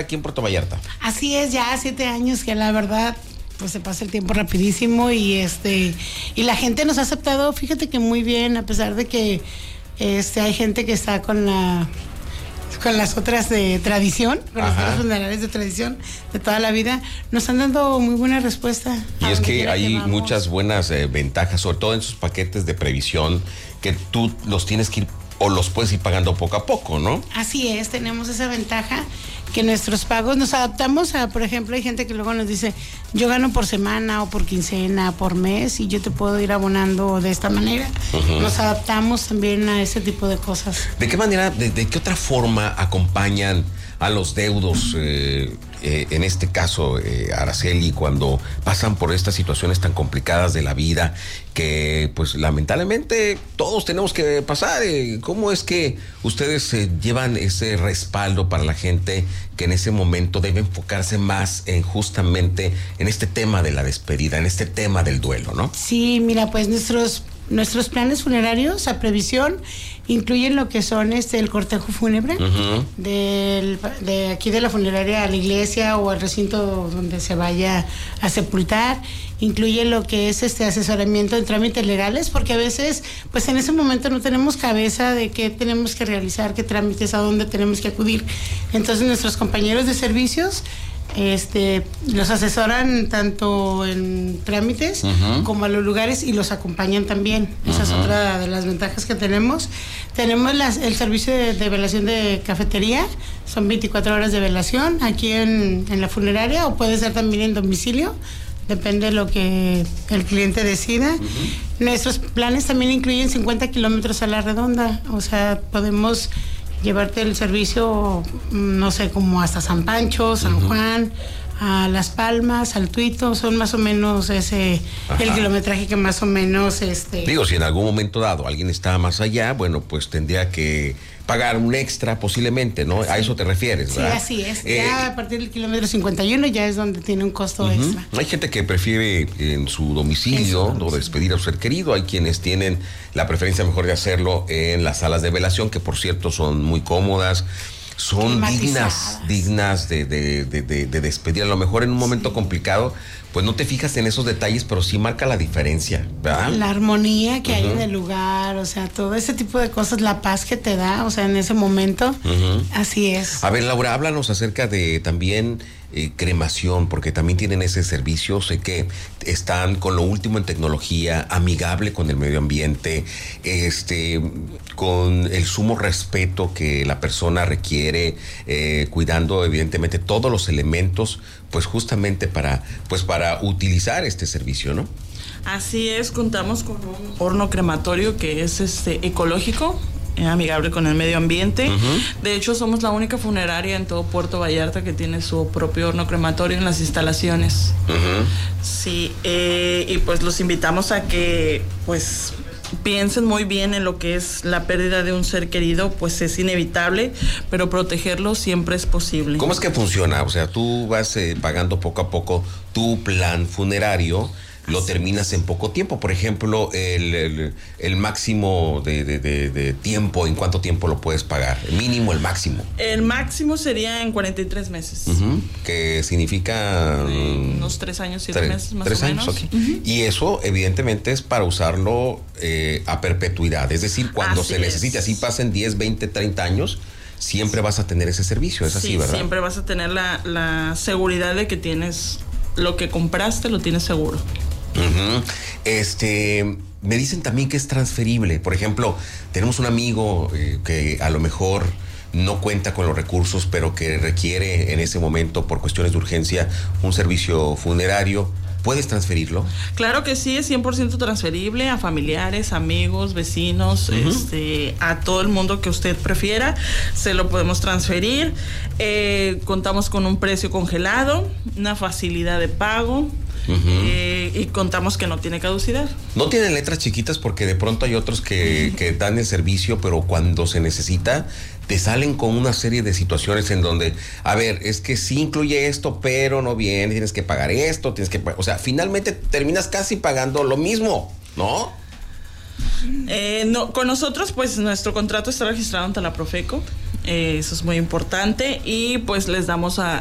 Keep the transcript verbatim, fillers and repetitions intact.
aquí en Puerto Vallarta. Así es, ya siete años que la verdad pues se pasa el tiempo rapidísimo y este y la gente nos ha aceptado, fíjate que muy bien, a pesar de que este hay gente que está con la con las otras de tradición, con las otras funerarias de tradición de toda la vida, nos han dado muy buena respuesta. Y es que hay muchas buenas eh, ventajas, sobre todo en sus paquetes de previsión, que tú los tienes que ir o los puedes ir pagando poco a poco, ¿no? Así es, tenemos esa ventaja que nuestros pagos nos adaptamos a, por ejemplo, hay gente que luego nos dice, yo gano por semana o por quincena, por mes y yo te puedo ir abonando de esta manera. Uh-huh. Nos adaptamos también a ese tipo de cosas. ¿De qué manera, de, de qué otra forma acompañan a los deudos, eh, eh, en este caso, eh, Araceli, cuando pasan por estas situaciones tan complicadas de la vida que, pues, lamentablemente todos tenemos que pasar? Eh, ¿Cómo es que ustedes eh, llevan ese respaldo para la gente que en ese momento debe enfocarse más en justamente en este tema de la despedida, en este tema del duelo, ¿no? Sí, mira, pues nuestros nuestros planes funerarios a previsión incluyen lo que son este el cortejo fúnebre, uh-huh, del, de aquí de la funeraria a la iglesia o al recinto donde se vaya a sepultar. Incluye lo que es este asesoramiento en trámites legales, porque a veces pues en ese momento no tenemos cabeza de qué tenemos que realizar, qué trámites, a dónde tenemos que acudir. Entonces nuestros compañeros de servicios Este, los asesoran tanto en trámites, uh-huh, como a los lugares y los acompañan también. Esa, uh-huh, es otra de las ventajas que tenemos. Tenemos las, el servicio de, de velación de cafetería, son veinticuatro horas de velación aquí en, en la funeraria, o puede ser también en domicilio, depende de lo que el cliente decida. Uh-huh. Nuestros planes también incluyen cincuenta kilómetros a la redonda, o sea, podemos llevarte el servicio, no sé, como hasta San Pancho, San uh-huh, Juan, a Las Palmas, al Tuito, son más o menos ese, ajá, el kilometraje que más o menos este. Digo, si en algún momento dado alguien está más allá, bueno, pues tendría que pagar un extra posiblemente, ¿no? Sí. A eso te refieres, ¿verdad? Sí, así es. Eh, ya a partir del kilómetro cincuenta y uno ya es donde tiene un costo uh-huh, extra. Hay gente que prefiere en su domicilio, ¿no?, despedir a su ser querido. Hay quienes tienen la preferencia mejor de hacerlo en las salas de velación, que por cierto son muy cómodas. Son dignas, dignas de, de, de, de, de despedir. A lo mejor en un momento sí, complicado, pues no te fijas en esos detalles, pero sí marca la diferencia, ¿verdad? La armonía que uh-huh, hay en el lugar, o sea, todo ese tipo de cosas, la paz que te da, o sea, en ese momento, uh-huh, así es. A ver, Laura, háblanos acerca de también eh, cremación, porque también tienen ese servicio. Sé que están con lo último en tecnología, amigable con el medio ambiente, este, con el sumo respeto que la persona requiere, eh, cuidando evidentemente todos los elementos, pues justamente para, pues para utilizar este servicio, ¿no? Así es, contamos con un horno crematorio que es este ecológico, amigable con el medio ambiente. Uh-huh. De hecho, somos la única funeraria en todo Puerto Vallarta que tiene su propio horno crematorio en las instalaciones. Uh-huh. Sí, eh, y pues los invitamos a que pues piensen muy bien en lo que es la pérdida de un ser querido, pues es inevitable, pero protegerlo siempre es posible. ¿Cómo es que funciona? O sea, tú vas eh, pagando poco a poco tu plan funerario, lo terminas en poco tiempo. Por ejemplo, el, el, el máximo de, de, de, de tiempo, ¿en cuánto tiempo lo puedes pagar? El mínimo, el máximo. El máximo sería en cuarenta y tres meses. Uh-huh. Que significa eh, unos tres años, siete tres, meses más tres o años, menos. Okay. Uh-huh. Y eso evidentemente es para usarlo eh, a perpetuidad. Es decir, cuando así se necesite, es. así pasen diez, veinte, treinta años, siempre vas a tener ese servicio. Es sí, así, ¿verdad? Siempre vas a tener la, la seguridad de que tienes lo que compraste, lo tienes seguro. Uh-huh. Este, me dicen también que es transferible. Por ejemplo, tenemos un amigo eh, que a lo mejor no cuenta con los recursos, pero que requiere en ese momento, por cuestiones de urgencia, un servicio funerario. ¿Puedes transferirlo? Claro que sí, es cien por ciento transferible a familiares, amigos, vecinos, uh-huh, este, a todo el mundo que usted prefiera, se lo podemos transferir. Eh, contamos con un precio congelado, una facilidad de pago. Uh-huh. Eh, y contamos que no tiene caducidad. No tienen letras chiquitas porque de pronto hay otros que, uh-huh, que dan el servicio, pero cuando se necesita te salen con una serie de situaciones en donde, a ver, es que sí incluye esto, pero no viene, tienes que pagar esto, tienes que pagar, o sea, finalmente terminas casi pagando lo mismo, ¿no? Eh, no, con nosotros, pues nuestro contrato está registrado ante la Profeco. Eh, eso es muy importante y pues les damos a,